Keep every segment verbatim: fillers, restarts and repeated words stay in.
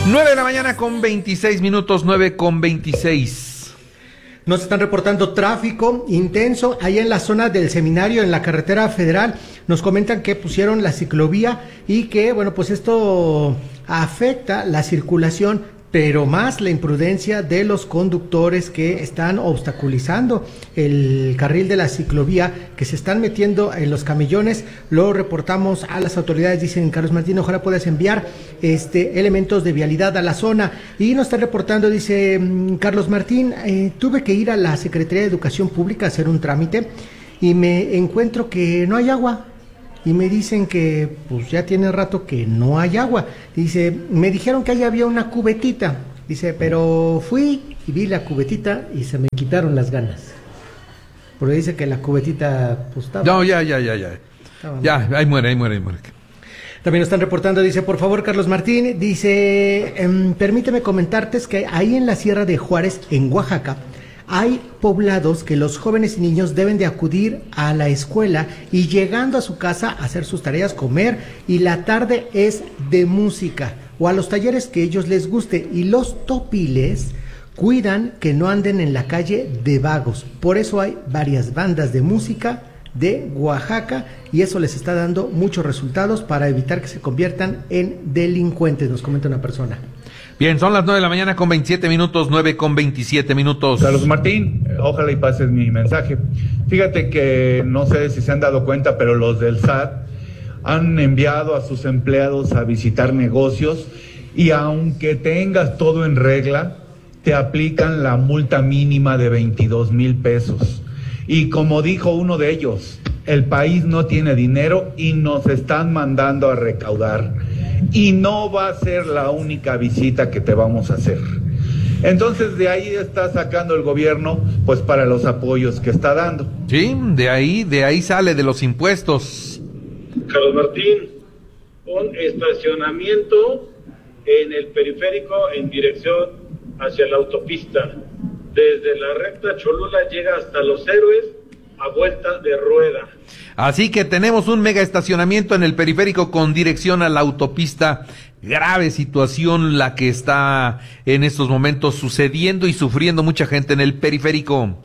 nueve de la mañana con veintiséis minutos, nueve con veintiséis. Nos están reportando tráfico intenso allá en la zona del seminario, en la carretera federal. Nos comentan que pusieron la ciclovía y que, bueno, pues esto afecta la circulación, pero más la imprudencia de los conductores que están obstaculizando el carril de la ciclovía, que se están metiendo en los camellones. Lo reportamos a las autoridades, dicen Carlos Martín, ojalá puedas enviar este elementos de vialidad a la zona. Y nos está reportando, dice Carlos Martín, eh, tuve que ir a la Secretaría de Educación Pública a hacer un trámite y me encuentro que no hay agua. Y me dicen que pues ya tiene rato que no hay agua. Dice, me dijeron que ahí había una cubetita. Dice, pero fui y vi la cubetita y se me quitaron las ganas. Porque dice que la cubetita pues estaba... No, ya, ya, ya, ya. Ya, ahí muere, ahí muere, ahí muere. También nos están reportando, dice, por favor, Carlos Martín, dice, eh, permíteme comentarte que ahí en la Sierra de Juárez, en Oaxaca, hay poblados que los jóvenes y niños deben de acudir a la escuela y llegando a su casa a hacer sus tareas, comer, y la tarde es de música o a los talleres que ellos les guste, y los topiles cuidan que no anden en la calle de vagos. Por eso hay varias bandas de música de Oaxaca y eso les está dando muchos resultados para evitar que se conviertan en delincuentes, nos comenta una persona. Bien, son las nueve de la mañana con veintisiete minutos, nueve con veintisiete minutos. Carlos Martín, ojalá y pases mi mensaje. Fíjate que no sé si se han dado cuenta, pero los del S A T han enviado a sus empleados a visitar negocios y aunque tengas todo en regla, te aplican la multa mínima de veintidós mil pesos. Y como dijo uno de ellos, el país no tiene dinero y nos están mandando a recaudar. Y no va a ser la única visita que te vamos a hacer. Entonces de ahí está sacando el gobierno, pues para los apoyos que está dando. Sí, de ahí, de ahí sale de los impuestos. Carlos Martín, un estacionamiento en el periférico en dirección hacia la autopista. Desde la recta Cholula llega hasta Los Héroes a vuelta de rueda. Así que tenemos un mega estacionamiento en el periférico con dirección a la autopista. Grave situación la que está en estos momentos sucediendo y sufriendo mucha gente en el periférico.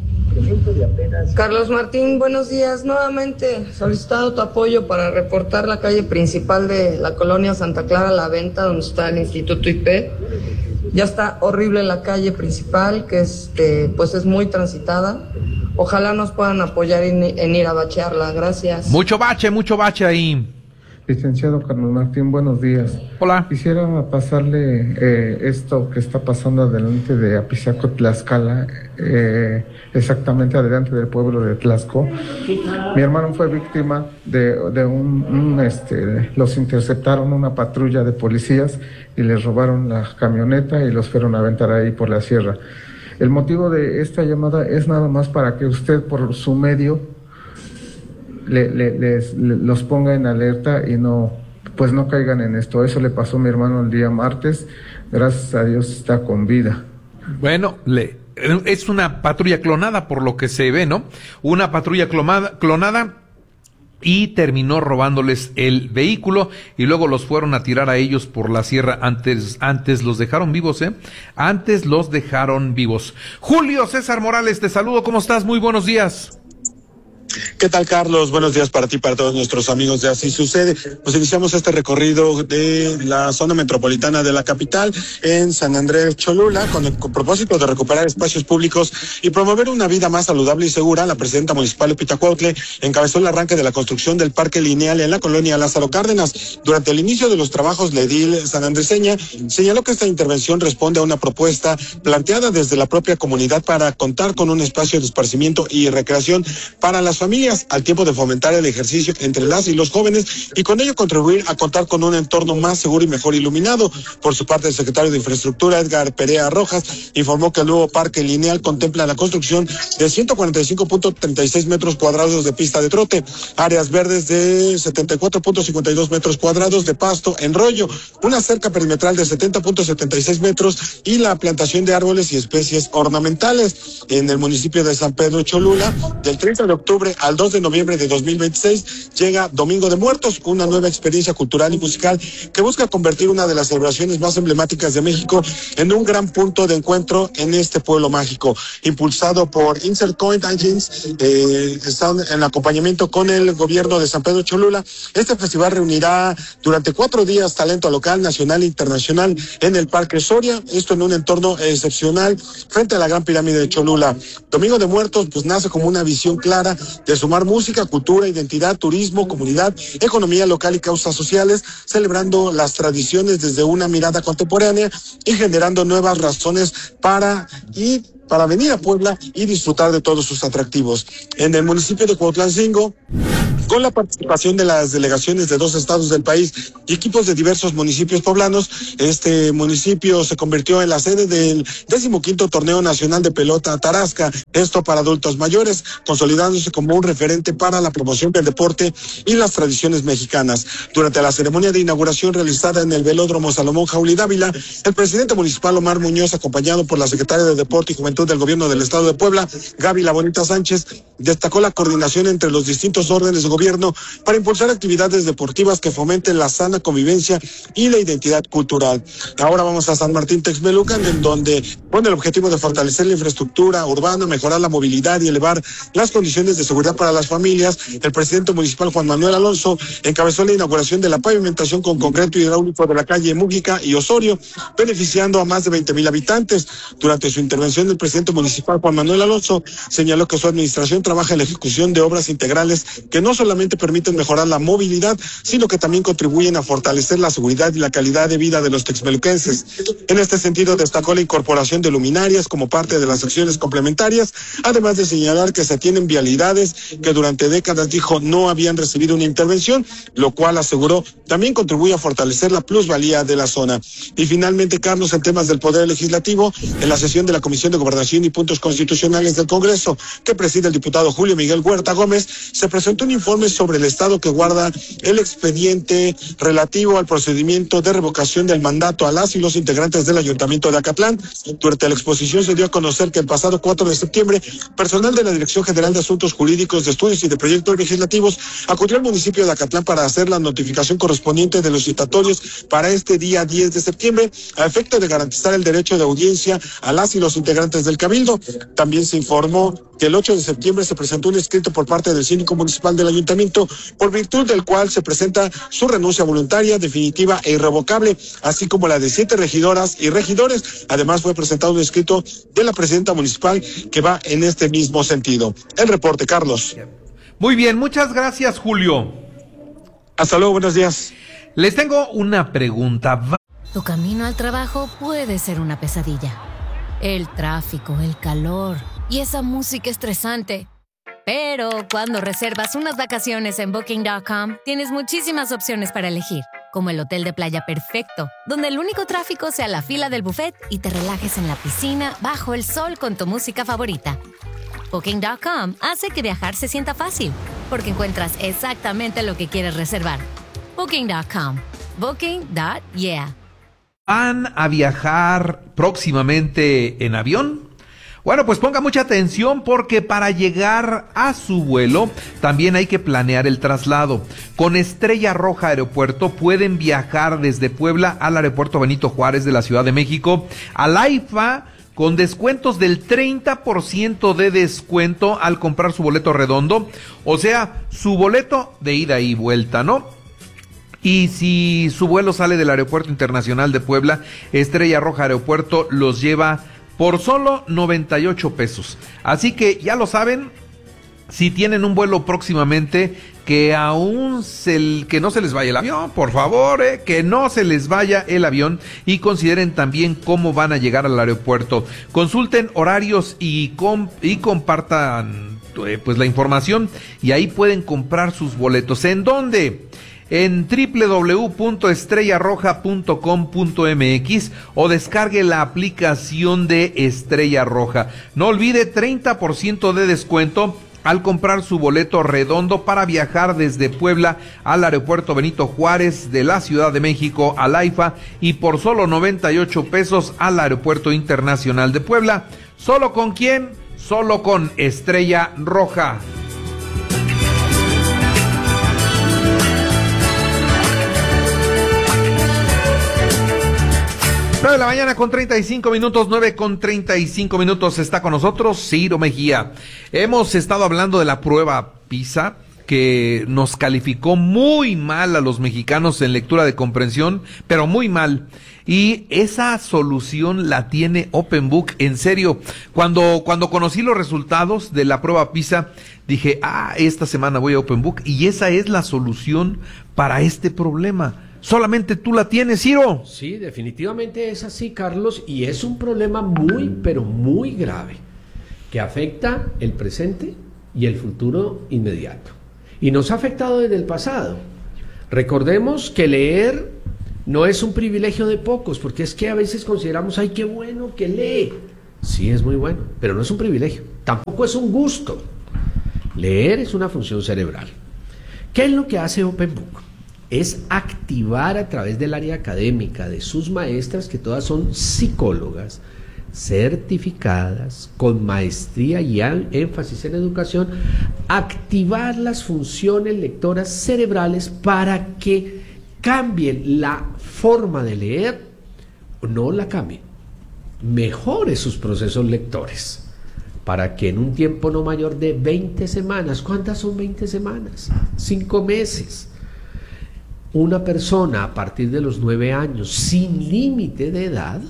Carlos Martín, buenos días. Nuevamente solicitado tu apoyo para reportar la calle principal de la colonia Santa Clara La Venta, donde está el Instituto I P. Ya está horrible la calle principal, que este, pues es muy transitada. Ojalá nos puedan apoyar en, en ir a bachearla. Gracias. Mucho bache, mucho bache ahí. Licenciado Carlos Martín, buenos días. Hola. Quisiera pasarle eh, esto que está pasando adelante de Apizaco, Tlaxcala, eh, exactamente adelante del pueblo de Tlaxco. Mi hermano fue víctima de, de un, un, este, los interceptaron una patrulla de policías y les robaron la camioneta y los fueron a aventar ahí por la sierra. El motivo de esta llamada es nada más para que usted por su medio Le, le, les, le, los ponga en alerta y no, pues no caigan en esto. Eso le pasó a mi hermano el día martes. Gracias a Dios está con vida. Bueno, le, es una patrulla clonada por lo que se ve, ¿no? Una patrulla clonada, clonada y terminó robándoles el vehículo y luego los fueron a tirar a ellos por la sierra. Antes, antes los dejaron vivos, ¿eh? Antes los dejaron vivos. Julio César Morales, te saludo. ¿Cómo estás? Muy buenos días. ¿Qué tal, Carlos? Buenos días para ti y para todos nuestros amigos de Así Sucede. Pues iniciamos este recorrido de la zona metropolitana de la capital en San Andrés Cholula con el con propósito de recuperar espacios públicos y promover una vida más saludable y segura. La presidenta municipal Lupita Cuautle encabezó el arranque de la construcción del parque lineal en la colonia Lázaro Cárdenas. Durante el inicio de los trabajos, la edil sanandreseña señaló que esta intervención responde a una propuesta planteada desde la propia comunidad para contar con un espacio de esparcimiento y recreación para las familias, al tiempo de fomentar el ejercicio entre las y los jóvenes y con ello contribuir a contar con un entorno más seguro y mejor iluminado. Por su parte, el secretario de Infraestructura, Edgar Perea Rojas, informó que el nuevo parque lineal contempla la construcción de ciento cuarenta y cinco punto treinta y seis metros cuadrados de pista de trote, áreas verdes de setenta y cuatro punto cincuenta y dos metros cuadrados de pasto en rollo, una cerca perimetral de setenta punto setenta y seis metros y la plantación de árboles y especies ornamentales. En el municipio de San Pedro Cholula, del treinta de octubre octubre al dos de noviembre de dos mil veintiséis llega Domingo de Muertos, una nueva experiencia cultural y musical que busca convertir una de las celebraciones más emblemáticas de México en un gran punto de encuentro en este pueblo mágico. Impulsado por Insert Coin Engines, eh, están en acompañamiento con el gobierno de San Pedro Cholula. Este festival reunirá durante cuatro días talento local, nacional e internacional en el Parque Soria, esto en un entorno excepcional frente a la Gran Pirámide de Cholula. Domingo de Muertos pues nace como una visión clara de sumar música, cultura, identidad, turismo, comunidad, economía local y causas sociales, celebrando las tradiciones desde una mirada contemporánea y generando nuevas razones para ir para venir a Puebla y disfrutar de todos sus atractivos. En el municipio de Cuautlancingo, con la participación de las delegaciones de dos estados del país y equipos de diversos municipios poblanos, este municipio se convirtió en la sede del decimoquinto Torneo Nacional de Pelota Tarasca, esto para adultos mayores, consolidándose como un referente para la promoción del deporte y las tradiciones mexicanas. Durante la ceremonia de inauguración realizada en el Velódromo Salomón Jauli Dávila, el presidente municipal Omar Muñoz, acompañado por la secretaria de Deporte y Juventud del Gobierno del Estado de Puebla, Gaby La Bonita Sánchez, destacó la coordinación entre los distintos órdenes de gobierno para impulsar actividades deportivas que fomenten la sana convivencia y la identidad cultural. Ahora vamos a San Martín Texmelucan, en donde con el objetivo de fortalecer la infraestructura urbana, mejorar la movilidad y elevar las condiciones de seguridad para las familias, el presidente municipal Juan Manuel Alonso encabezó la inauguración de la pavimentación con concreto hidráulico de la calle Mújica y Osorio, beneficiando a más de veinte mil habitantes. Durante su intervención, el presidente municipal Juan Manuel Alonso señaló que su administración trabaja en la ejecución de obras integrales que no solamente permiten mejorar la movilidad, sino que también contribuyen a fortalecer la seguridad y la calidad de vida de los texmeluquenses. En este sentido, destacó la incorporación de luminarias como parte de las acciones complementarias, además de señalar que se tienen vialidades que durante décadas, dijo, no habían recibido una intervención, lo cual aseguró también contribuye a fortalecer la plusvalía de la zona. Y finalmente, Carlos, en temas del Poder Legislativo, en la sesión de la Comisión de Gobernación y Puntos Constitucionales del Congreso, que preside el diputado Julio Miguel Huerta Gómez, se presentó un informe sobre el estado que guarda el expediente relativo al procedimiento de revocación del mandato a las y los integrantes del Ayuntamiento de Acatlán. Durante la exposición se dio a conocer que el pasado cuatro de septiembre, personal de la Dirección General de Asuntos Jurídicos, de Estudios y de Proyectos Legislativos acudió al municipio de Acatlán para hacer la notificación correspondiente de los citatorios para este día diez de septiembre, a efecto de garantizar el derecho de audiencia a las y los integrantes del Cabildo. También se informó que el ocho de septiembre se presentó un escrito por parte del síndico municipal del ayuntamiento, por virtud del cual se presenta su renuncia voluntaria, definitiva e irrevocable, así como la de siete regidoras y regidores. Además, fue presentado un escrito de la presidenta municipal que va en este mismo sentido. El reporte, Carlos. Muy bien, muchas gracias, Julio. Hasta luego, buenos días. Les tengo una pregunta. Tu camino al trabajo puede ser una pesadilla. El tráfico, el calor y esa música estresante. Pero cuando reservas unas vacaciones en Booking punto com, tienes muchísimas opciones para elegir, como el hotel de playa perfecto, donde el único tráfico sea la fila del buffet y te relajes en la piscina bajo el sol con tu música favorita. Booking punto com hace que viajar se sienta fácil, porque encuentras exactamente lo que quieres reservar. Booking punto com. Booking punto yeah. ¿Van a viajar próximamente en avión? Bueno, pues ponga mucha atención porque para llegar a su vuelo también hay que planear el traslado. Con Estrella Roja Aeropuerto pueden viajar desde Puebla al Aeropuerto Benito Juárez de la Ciudad de México, al AIFA, con descuentos del treinta por ciento de descuento al comprar su boleto redondo, o sea, su boleto de ida y vuelta, ¿no? Y si su vuelo sale del Aeropuerto Internacional de Puebla, Estrella Roja Aeropuerto los lleva por solo noventa y ocho pesos. Así que ya lo saben, si tienen un vuelo próximamente, que aún se, que no se les vaya el avión, por favor, eh, que no se les vaya el avión, y consideren también cómo van a llegar al aeropuerto. Consulten horarios y, com, y compartan eh, pues la información, y ahí pueden comprar sus boletos. ¿En dónde? En doble u doble u doble u punto estrella roja punto com punto m x o descargue la aplicación de Estrella Roja. No olvide treinta por ciento de descuento al comprar su boleto redondo para viajar desde Puebla al Aeropuerto Benito Juárez de la Ciudad de México, al AIFA, y por solo noventa y ocho pesos al Aeropuerto Internacional de Puebla. ¿Solo con quién? Solo con Estrella Roja. nueve de la mañana con treinta y cinco minutos, nueve con treinta y cinco minutos, está con nosotros Ciro Mejía. Hemos estado hablando de la prueba PISA, que nos calificó muy mal a los mexicanos en lectura de comprensión, pero muy mal. Y esa solución la tiene Open Book, en serio. Cuando, cuando conocí los resultados de la prueba PISA, dije, ah, esta semana voy a Open Book, y esa es la solución para este problema. Solamente tú la tienes, Ciro. Sí, definitivamente es así, Carlos, y es un problema muy, pero muy grave, que afecta el presente y el futuro inmediato. Y nos ha afectado desde el pasado. Recordemos que leer no es un privilegio de pocos, porque es que a veces consideramos, ay, qué bueno que lee. Sí, es muy bueno, pero no es un privilegio, tampoco es un gusto. Leer es una función cerebral. ¿Qué es lo que hace Open Book? Es activar a través del área académica de sus maestras, que todas son psicólogas certificadas con maestría y énfasis en educación, activar las funciones lectoras cerebrales para que cambien la forma de leer, no la cambien, mejore sus procesos lectores, para que en un tiempo no mayor de veinte semanas, ¿cuántas son veinte semanas? Cinco meses. Una persona a partir de los nueve años, sin límite de edad,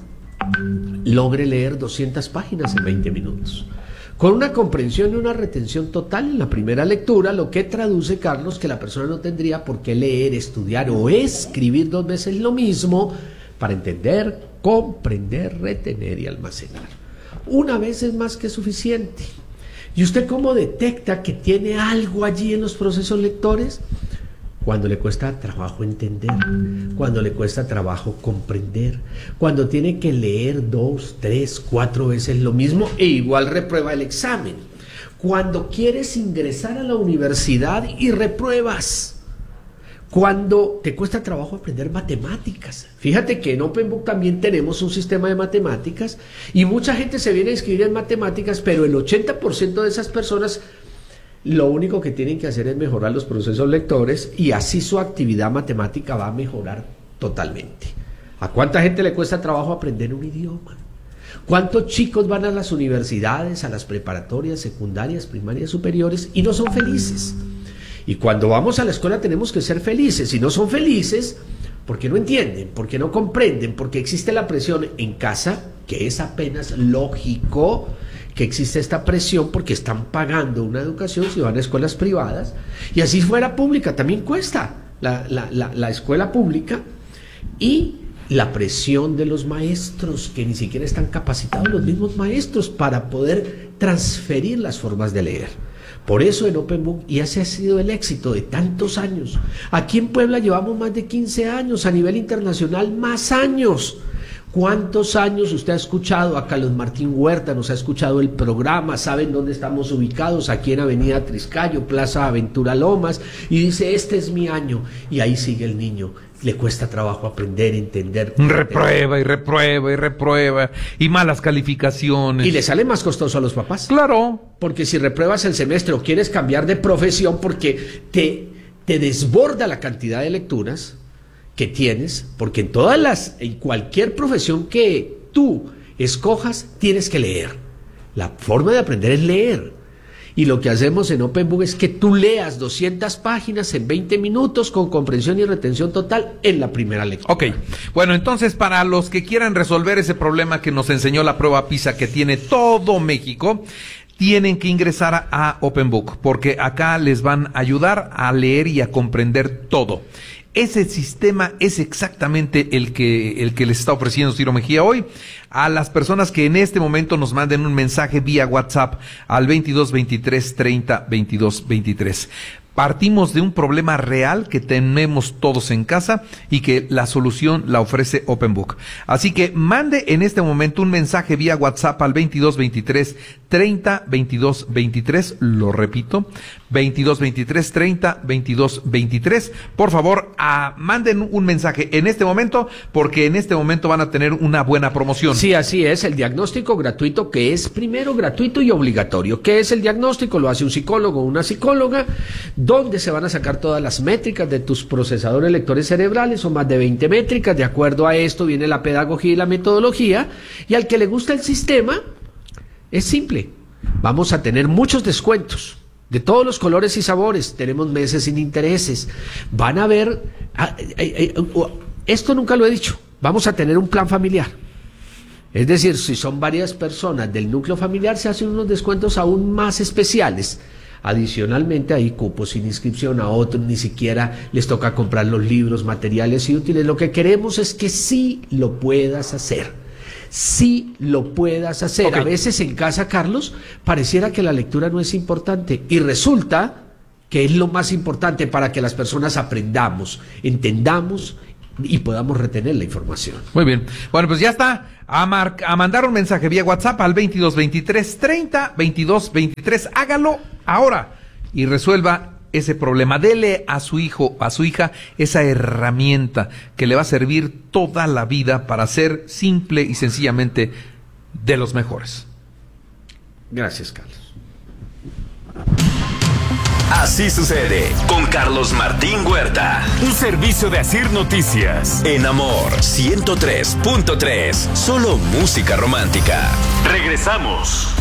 logre leer doscientas páginas en veinte minutos, con una comprensión y una retención total en la primera lectura, lo que traduce, Carlos, que la persona no tendría por qué leer, estudiar o escribir dos veces lo mismo para entender, comprender, retener y almacenar. Una vez es más que suficiente. ¿Y usted cómo detecta que tiene algo allí en los procesos lectores? Cuando le cuesta trabajo entender, cuando le cuesta trabajo comprender, cuando tiene que leer dos, tres, cuatro veces lo mismo e igual reprueba el examen, cuando quieres ingresar a la universidad y repruebas, cuando te cuesta trabajo aprender matemáticas. Fíjate que en Open Book también tenemos un sistema de matemáticas y mucha gente se viene a inscribir en matemáticas, pero el ochenta por ciento de esas personas lo único que tienen que hacer es mejorar los procesos lectores y así su actividad matemática va a mejorar totalmente. ¿A cuánta gente le cuesta trabajo aprender un idioma? ¿Cuántos chicos van a las universidades, a las preparatorias, secundarias, primarias, superiores y no son felices? Y cuando vamos a la escuela tenemos que ser felices, y no son felices porque no entienden, porque no comprenden, porque existe la presión en casa, que es apenas lógico que existe esta presión porque están pagando una educación si van a escuelas privadas, y así fuera pública, también cuesta la, la, la, la escuela pública, y la presión de los maestros, que ni siquiera están capacitados los mismos maestros para poder transferir las formas de leer. Por eso en Open Book, y ese ha sido el éxito de tantos años. Aquí en Puebla llevamos más de quince años, a nivel internacional más años. ¿Cuántos años usted ha escuchado a Carlos Martín Huerta? Nos ha escuchado el programa, saben dónde estamos ubicados, aquí en Avenida Triscayo, Plaza Aventura Lomas, y dice, este es mi año, y ahí sigue el niño. Le cuesta trabajo aprender, entender. Reprueba y reprueba y reprueba, y malas calificaciones. Y le sale más costoso a los papás. Claro. Porque si repruebas el semestre o quieres cambiar de profesión porque te, te desborda la cantidad de lecturas que tienes, porque en todas las, en cualquier profesión que tú escojas, tienes que leer. La forma de aprender es leer. Y lo que hacemos en Open Book es que tú leas doscientas páginas en veinte minutos con comprensión y retención total en la primera lectura. Ok, bueno, entonces para los que quieran resolver ese problema que nos enseñó la prueba PISA que tiene todo México, tienen que ingresar a, a Open Book, porque acá les van a ayudar a leer y a comprender todo. Ese sistema es exactamente el que, el que les está ofreciendo Ciro Mejía hoy a las personas que en este momento nos manden un mensaje vía WhatsApp al veintidós veintitrés treinta veintidós veintitrés. Partimos de un problema real que tenemos todos en casa y que la solución la ofrece Open Book. Así que mande en este momento un mensaje vía WhatsApp al veintidós veintitrés treinta veintidós veintitrés. Lo repito, veintidós veintitrés treinta veintidós veintitrés. Por favor, a, manden un mensaje en este momento, porque en este momento van a tener una buena promoción. Sí, así es, el diagnóstico gratuito, que es primero gratuito y obligatorio. ¿Qué es el diagnóstico? Lo hace un psicólogo o una psicóloga. donde se van a sacar todas las métricas de tus procesadores lectores cerebrales, son más de veinte métricas. De acuerdo a esto viene la pedagogía y la metodología, y al que le gusta el sistema, es simple, vamos a tener muchos descuentos de todos los colores y sabores, tenemos meses sin intereses, van a ver, esto nunca lo he dicho, vamos a tener un plan familiar. Es decir, si son varias personas del núcleo familiar, se hacen unos descuentos aún más especiales. Adicionalmente, hay cupos sin inscripción, a otros ni siquiera les toca comprar los libros, materiales y útiles. Lo que queremos es que sí lo puedas hacer. Sí lo puedas hacer. Okay. A veces en casa, Carlos, pareciera que la lectura no es importante y resulta que es lo más importante para que las personas aprendamos, entendamos y podamos retener la información. Muy bien. Bueno, pues ya está. A, mar a mandar un mensaje vía WhatsApp al veintidós veintitrés treinta veintidós veintitrés. Hágalo ahora y resuelva ese problema. Dele a su hijo, a su hija, esa herramienta que le va a servir toda la vida para ser simple y sencillamente de los mejores. Gracias, Carlos. Así sucede con Carlos Martín Huerta. Un servicio de Asir Noticias. En Amor ciento tres punto tres. Solo música romántica. Regresamos.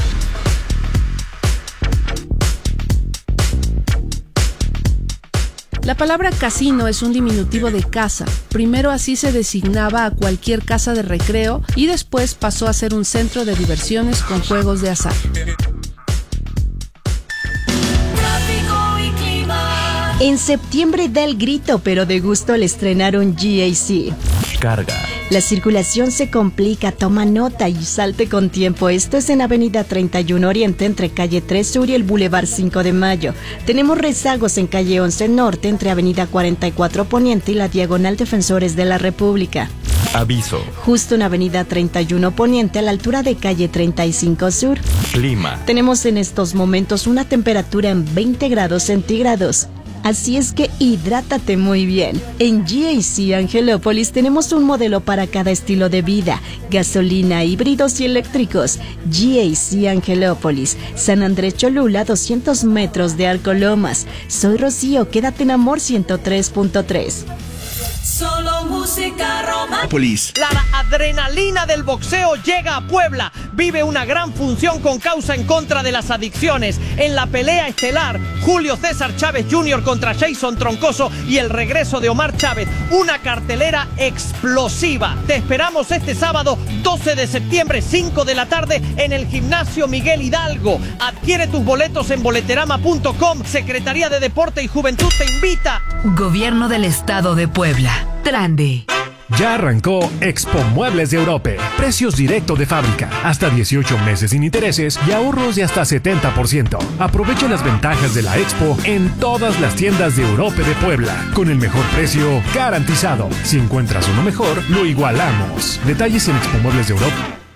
La palabra casino es un diminutivo de casa. Primero así se designaba a cualquier casa de recreo y después pasó a ser un centro de diversiones con juegos de azar. En septiembre da el grito, pero de gusto le estrenaron G A C. Carga. La circulación se complica, toma nota y salte con tiempo. Esto es en Avenida treinta y uno Oriente, entre Calle tres Sur y el Boulevard cinco de Mayo. Tenemos rezagos en Calle once Norte, entre Avenida cuarenta y cuatro Poniente y la Diagonal Defensores de la República. Aviso. Justo en Avenida treinta y uno Poniente, a la altura de Calle treinta y cinco Sur. Clima. Tenemos en estos momentos una temperatura en veinte grados centígrados. Así es que hidrátate muy bien. En G A C Angelópolis tenemos un modelo para cada estilo de vida. Gasolina, híbridos y eléctricos. G A C Angelópolis. San Andrés Cholula, doscientos metros de Alcolomas. Soy Rocío, quédate en Amor ciento tres punto tres. Solo música romántica. La adrenalina del boxeo llega a Puebla. Vive una gran función con causa en contra de las adicciones. En la pelea estelar, Julio César Chávez junior contra Jason Troncoso y el regreso de Omar Chávez. Una cartelera explosiva. Te esperamos este sábado doce de septiembre, cinco de la tarde, en el Gimnasio Miguel Hidalgo. Adquiere tus boletos en boleterama punto com. Secretaría de Deporte y Juventud te invita. Gobierno del Estado de Puebla. Trande. Ya arrancó Expo Muebles de Europe. Precios directo de fábrica, hasta dieciocho meses sin intereses y ahorros de hasta setenta por ciento. Aprovecha las ventajas de la Expo en todas las tiendas de Europe de Puebla, con el mejor precio garantizado. Si encuentras uno mejor, lo igualamos. Detalles en Expo Muebles de Europe.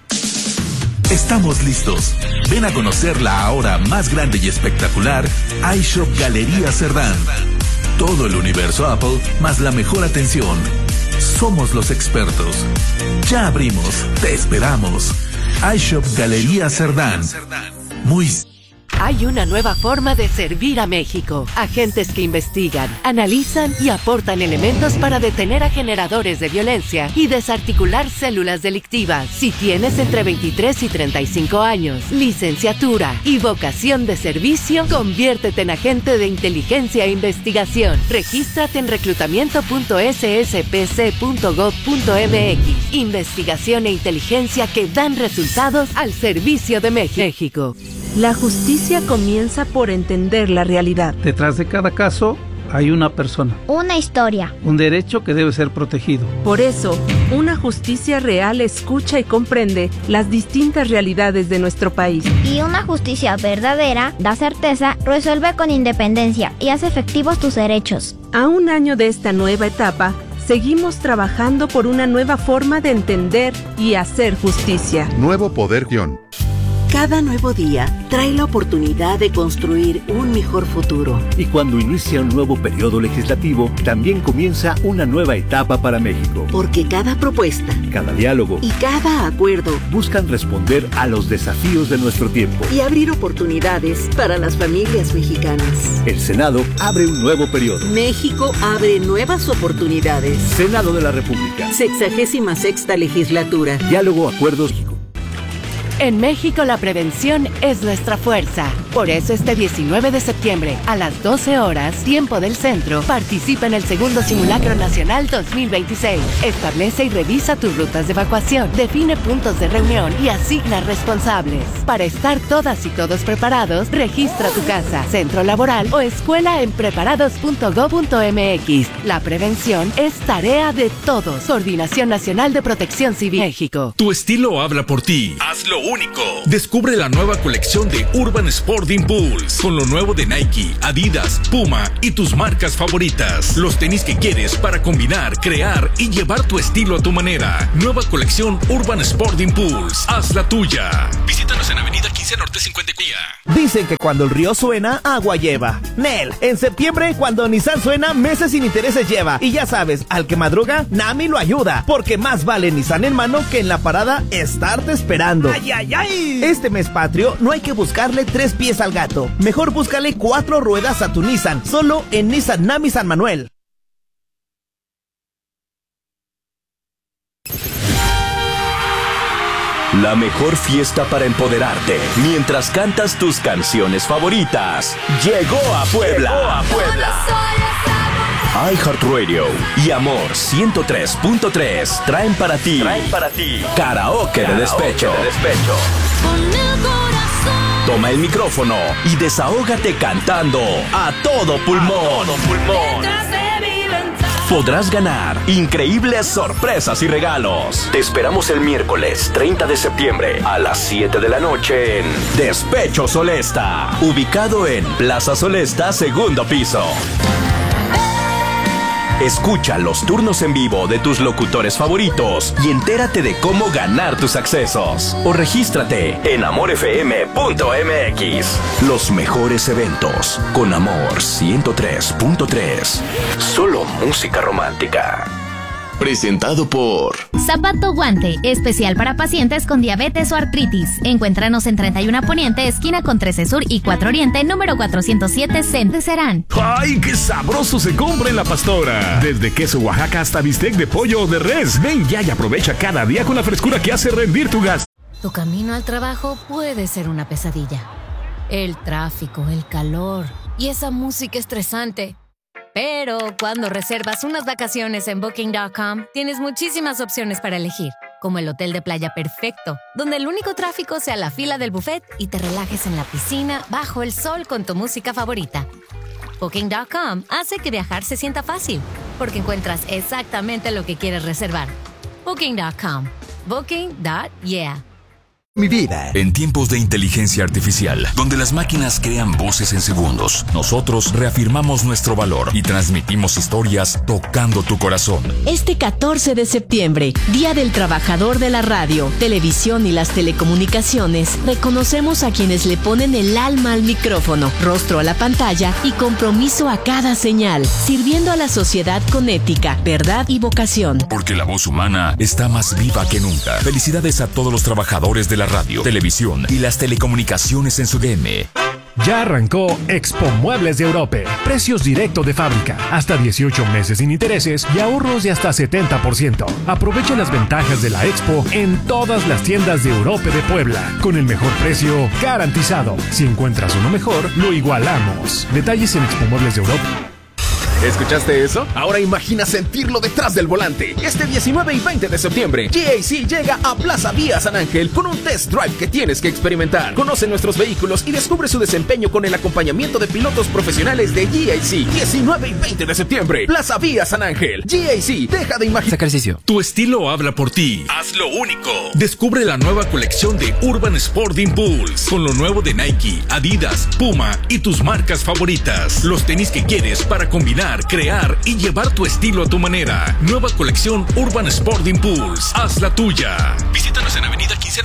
Estamos listos. Ven a conocer la ahora más grande y espectacular iShop Galería Cerdán. Todo el universo Apple, más la mejor atención. Somos los expertos. Ya abrimos. Te esperamos. iShop Galería Cerdán. Muy... Hay una nueva forma de servir a México. Agentes que investigan, analizan y aportan elementos para detener a generadores de violencia y desarticular células delictivas. Si tienes entre veintitrés y treinta y cinco años, licenciatura y vocación de servicio, conviértete en agente de inteligencia e investigación. Regístrate en reclutamiento punto s s p c punto gov punto m x. Investigación e inteligencia que dan resultados al servicio de México. La justicia comienza por entender la realidad. Detrás de cada caso hay una persona. Una historia. Un derecho que debe ser protegido. Por eso, una justicia real escucha y comprende las distintas realidades de nuestro país. Y una justicia verdadera da certeza, resuelve con independencia y hace efectivos tus derechos. A un año de esta nueva etapa, seguimos trabajando por una nueva forma de entender y hacer justicia. Nuevo Poder Guión. Cada nuevo día trae la oportunidad de construir un mejor futuro. Y cuando inicia un nuevo periodo legislativo, también comienza una nueva etapa para México. Porque cada propuesta, cada diálogo y cada acuerdo buscan responder a los desafíos de nuestro tiempo y abrir oportunidades para las familias mexicanas. El Senado abre un nuevo periodo. México abre nuevas oportunidades. Senado de la República. Sexagésima sexta legislatura. Diálogo, acuerdos. En México la prevención es nuestra fuerza. Por eso este diecinueve de septiembre a las doce horas, tiempo del centro, participa en el segundo Simulacro Nacional dos mil veintiséis. Establece y revisa tus rutas de evacuación, define puntos de reunión y asigna responsables. Para estar todas y todos preparados, registra tu casa, centro laboral o escuela en preparados punto gob punto eme equis. La prevención es tarea de todos. Coordinación Nacional de Protección Civil México. Tu estilo habla por ti. Hazlo único. Descubre la nueva colección de Urban Sport Impulse con lo nuevo de Nike, Adidas, Puma y tus marcas favoritas. Los tenis que quieres para combinar, crear y llevar tu estilo a tu manera. Nueva colección Urban Sport Impulse. Haz la tuya. Visítanos en Avenida quince Norte cincuenta. Dicen que cuando el río suena, agua lleva. Nel, en septiembre, cuando Nissan suena, meses sin intereses lleva. Y ya sabes, al que madruga, Nami lo ayuda. Porque más vale Nissan en mano que en la parada estarte esperando. ¡Ay, ay, ay! Este mes patrio no hay que buscarle tres pies al gato. Mejor búscale cuatro ruedas a tu Nissan. Solo en Nissan Nami San Manuel. La mejor fiesta para empoderarte mientras cantas tus canciones favoritas. Llegó a Puebla. Llegó a Puebla. iHeartRadio y Amor ciento tres punto tres traen para ti. Traen para ti. Karaoke, Karaoke de despecho. De despecho. Toma el micrófono y desahógate cantando a todo pulmón. A todo pulmón. Podrás ganar increíbles sorpresas y regalos. Te esperamos el miércoles treinta de septiembre a las siete de la noche en Despecho Solesta, ubicado en Plaza Solesta, segundo piso. Escucha los turnos en vivo de tus locutores favoritos y entérate de cómo ganar tus accesos. O regístrate en amor f m punto m x. Los mejores eventos con Amor ciento tres punto tres. Solo música romántica. Presentado por Zapato Guante, especial para pacientes con diabetes o artritis. Encuéntranos en treinta y uno Poniente, esquina con trece Sur y cuatro Oriente, número cuatrocientos siete, Centro de Serán. ¡Ay, qué sabroso se compra en La Pastora! Desde queso Oaxaca hasta bistec de pollo o de res. Ven ya y aprovecha cada día con la frescura que hace rendir tu gas. Tu camino al trabajo puede ser una pesadilla. El tráfico, el calor y esa música estresante. Pero cuando reservas unas vacaciones en Booking punto com, tienes muchísimas opciones para elegir, como el hotel de playa perfecto, donde el único tráfico sea la fila del buffet y te relajes en la piscina bajo el sol con tu música favorita. Booking punto com hace que viajar se sienta fácil, porque encuentras exactamente lo que quieres reservar. Booking punto com. Booking punto yeah. Mi vida. En tiempos de inteligencia artificial, donde las máquinas crean voces en segundos, nosotros reafirmamos nuestro valor y transmitimos historias tocando tu corazón. Este catorce de septiembre, Día del Trabajador de la Radio, Televisión y las Telecomunicaciones, reconocemos a quienes le ponen el alma al micrófono, rostro a la pantalla y compromiso a cada señal, sirviendo a la sociedad con ética, verdad y vocación. Porque la voz humana está más viva que nunca. Felicidades a todos los trabajadores de la radio, televisión y las telecomunicaciones en su D M. Ya arrancó Expo Muebles de Europe. Precios directo de fábrica, hasta dieciocho meses sin intereses y ahorros de hasta setenta por ciento. Aprovecha las ventajas de la Expo en todas las tiendas de Europe de Puebla, con el mejor precio garantizado. Si encuentras uno mejor, lo igualamos. Detalles en Expo Muebles de Europe. ¿Escuchaste eso? Ahora imagina sentirlo detrás del volante. Este diecinueve y veinte de septiembre, G A C llega a Plaza Vía San Ángel con un test drive que tienes que experimentar. Conoce nuestros vehículos y descubre su desempeño con el acompañamiento de pilotos profesionales de G A C. diecinueve y veinte de septiembre, Plaza Vía San Ángel. G A C, deja de imaginar. Ejercicio. Tu estilo habla por ti. Hazlo único. Descubre la nueva colección de Urban Sport Impulse con lo nuevo de Nike, Adidas, Puma y tus marcas favoritas. Los tenis que quieres para combinar, crear y llevar tu estilo a tu manera. Nueva colección Urban Sport Impulse. Haz la tuya. Visítanos en Avenida quince Norte cincuenta.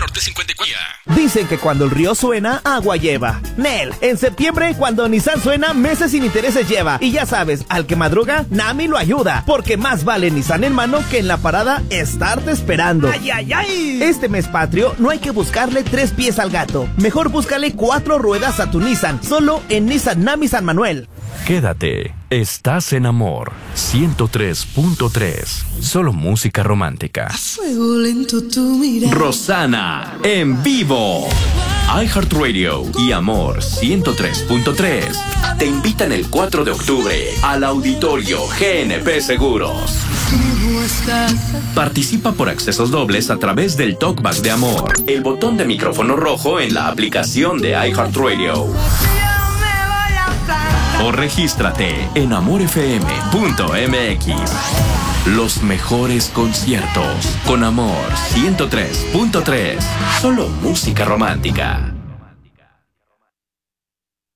de Cuya. Dicen que cuando el río suena, agua lleva. Nel, en septiembre, cuando Nissan suena, meses sin intereses lleva. Y ya sabes, al que madruga, Nami lo ayuda. Porque más vale Nissan en mano que en la parada estarte esperando. ¡Ay, ay, ay! Este mes patrio, no hay que buscarle tres pies al gato. Mejor búscale cuatro ruedas a tu Nissan. Solo en Nissan Nami San Manuel. Quédate, estás en Amor ciento tres punto tres. Solo música romántica. Fuego lento tu mirada. Rosana en vivo. iHeartRadio y Amor ciento tres punto tres te invitan el cuatro de octubre al Auditorio G N P Seguros. Participa por accesos dobles a través del Talkback de Amor, el botón de micrófono rojo en la aplicación de iHeartRadio. O regístrate en amor f m punto m x. Los mejores conciertos con Amor ciento tres punto tres. Solo música romántica.